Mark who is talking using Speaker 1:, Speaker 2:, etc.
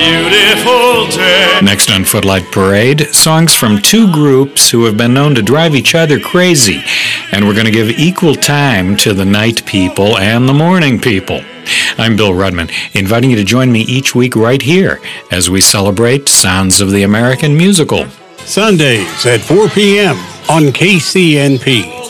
Speaker 1: Beautiful day.
Speaker 2: Next on Footlight Parade, songs from two groups who have been known to drive each other crazy. And we're going to give equal time to the night people and the morning people. I'm Bill Rudman, inviting you to join me each week right here as we celebrate Sounds of the American Musical.
Speaker 3: Sundays at 4 p.m. on KCNP.